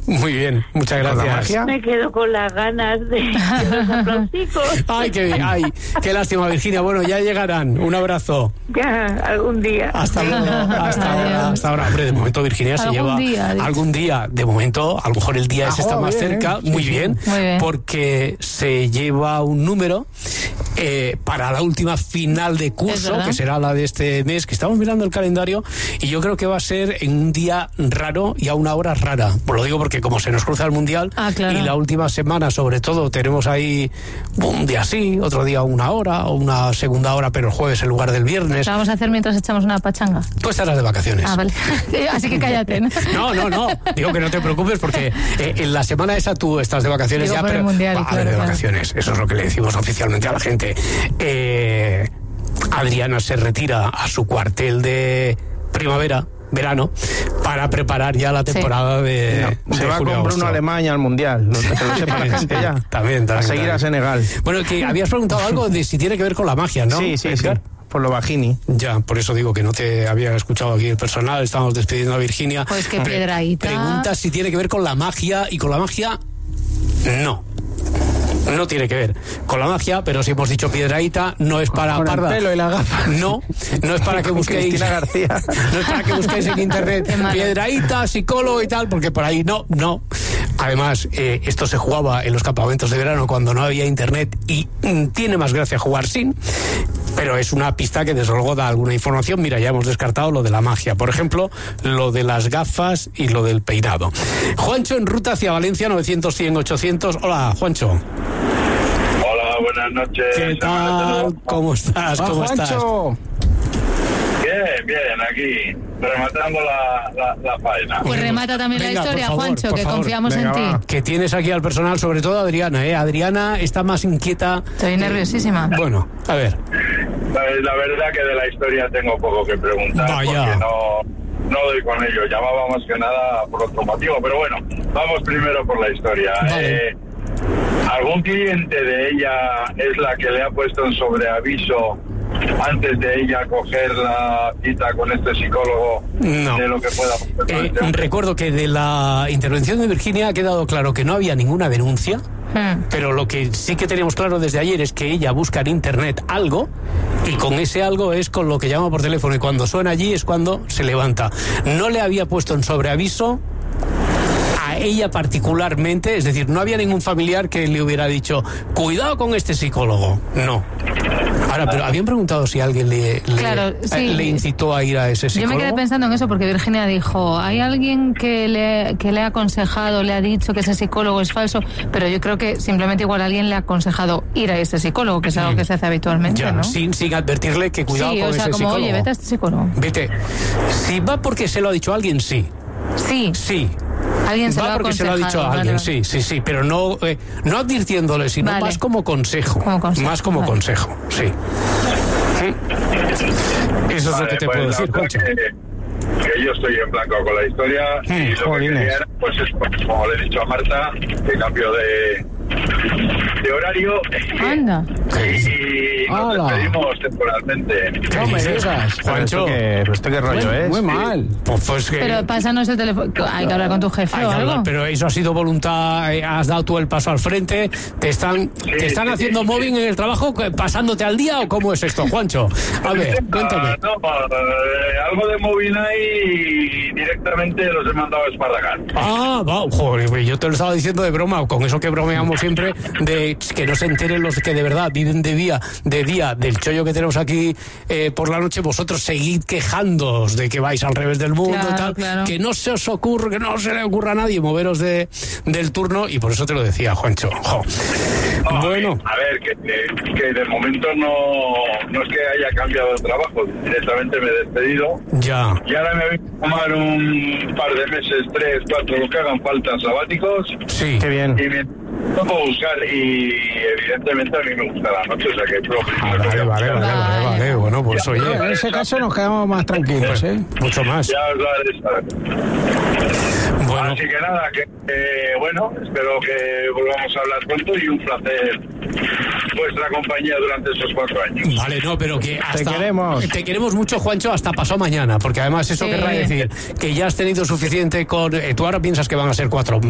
Muy bien, muchas gracias. Me quedo con las ganas de los aplausicos. Ay, qué lástima, Virginia. Bueno, ya llegarán. Un abrazo. Ya, algún día. Hasta luego. Hasta ahora. Hombre, de momento Virginia se lleva algún día. De momento, a lo mejor el día ese está más cerca. Muy bien. Porque se lleva un número para la última final de curso, que será la de este mes, que estamos mirando el calendario, y yo creo que va a ser en un día raro y a una hora rara. Pues lo digo porque como se nos cruza el Mundial, y la última semana sobre todo tenemos ahí un día sí, otro día una hora o una segunda hora, pero el jueves en lugar del viernes. ¿Qué vamos a hacer mientras echamos una pachanga? Tú estarás de vacaciones. Vale. Así que cállate, ¿no? No. Digo que no te preocupes porque en la semana esa tú estás de vacaciones. Digo, ya, pero mundial, a ver, de vacaciones. Eso es lo que le decimos oficialmente a la gente. Adriana se retira a su cuartel de verano, para preparar ya la temporada de se va con Bruno a Alemania al Mundial, que lo sepa la gente ya. También. A seguir a Senegal. Bueno, que habías preguntado algo de si tiene que ver con la magia, ¿no? Sí. Por lo Bajini. Ya, por eso digo que no te había escuchado aquí el personal. Estamos despidiendo a Virginia. Pues que Piedrahita. Pregunta si tiene que ver con la magia, y con la magia, no tiene que ver con la magia, pero si hemos dicho Piedrahita, no es para con Parda. El pelo y la gafa. No es para que busquéis Cristina García. No es para que busquéis en internet Piedrahita, psicólogo y tal, porque por ahí no. Además, esto se jugaba en los campamentos de verano cuando no había internet, y tiene más gracia jugar sin. Pero es una pista que desde luego da alguna información. Mira, ya hemos descartado lo de la magia, por ejemplo, lo de las gafas y lo del peinado. Juancho en ruta hacia Valencia, 900-100-800. Hola, Juancho. Hola, buenas noches. ¿Qué tal? ¿Cómo estás? ¿Cómo estás? Bien, aquí, rematando la faena. Pues remata también la historia, Juancho, que confiamos en ti. Que tienes aquí al personal, sobre todo Adriana, Adriana está más inquieta. Estoy nerviosísima. Bueno, a ver. La verdad que de la historia tengo poco que preguntar. Vaya. Porque no doy con ello. Llamaba más que nada por otro motivo, pero bueno, vamos primero por la historia. Vale. ¿Algún cliente de ella es la que le ha puesto en sobreaviso antes de ella coger la cita con este psicólogo? No. De lo que pueda pasar. Recuerdo que de la intervención de Virginia ha quedado claro que no había ninguna denuncia, pero lo que sí que teníamos claro desde ayer es que ella busca en internet algo, y con ese algo es con lo que llama por teléfono, y cuando suena allí es cuando se levanta. No le había puesto en sobreaviso a ella particularmente, es decir, no había ningún familiar que le hubiera dicho cuidado con este psicólogo. No. Ahora, pero habían preguntado si alguien le incitó a ir a ese psicólogo. Yo me quedé pensando en eso porque Virginia dijo, ¿hay alguien que le ha aconsejado, le ha dicho que ese psicólogo es falso? Pero yo creo que simplemente igual alguien le ha aconsejado ir a ese psicólogo, que es algo que se hace habitualmente, ya, ¿no? Sin advertirle que cuidado con ese psicólogo. Sí, o sea, como, oye, vete a este psicólogo. Vete. Si va porque se lo ha dicho a alguien, sí. Sí. Alguien se va lo ha porque se lo ha dicho a alguien, vale. sí, pero no advirtiéndole, sino más como consejo. Más como consejo, sí. Eso es lo que te puedo decir, Concha. Que yo estoy en blanco con la historia, y lo que quería era, pues es, como le he dicho a Marta, que cambio de horario. Anda. Y nos despedimos temporalmente. No me digas, Juancho. ¿Esto qué rollo es? Muy mal. Pues pero pásanos el teléfono. Hay que hablar con tu jefe o algo. Pero eso ha sido voluntad. Has dado tú el paso al frente. ¿Te están haciendo mobbing en el trabajo, pasándote al día, o cómo es esto, Juancho? A ver, cuéntame. No, algo de mobbing hay y directamente los he mandado a Espartacar. Joder, yo te lo estaba diciendo de broma, con eso que bromeamos siempre, de que no se enteren los que de verdad viven de día del chollo que tenemos aquí por la noche. Vosotros seguid quejándoos de que vais al revés del mundo, claro. Que no se os ocurre, que no se le ocurra a nadie moveros del turno, y por eso te lo decía, Juancho. Bueno. A ver, que de momento no es que haya cambiado de trabajo, directamente me he despedido. Ya. Y ahora me voy a tomar un par de meses, 3, 4, lo que hagan falta, sabáticos. Sí, qué bien. Y me puedo buscar, y evidentemente a mí me gusta la noche, o sea que vale. Bueno, pues oye, en ese caso nos quedamos más tranquilos, mucho más. Ya os lo haré saber. Bueno. Así que nada, espero que volvamos a hablar pronto, y un placer vuestra compañía durante esos 4 años. Vale, pero que hasta... Te queremos mucho, Juancho, hasta pasado mañana, porque además eso querrá decir que ya has tenido suficiente con... Tú ahora piensas que van a ser 4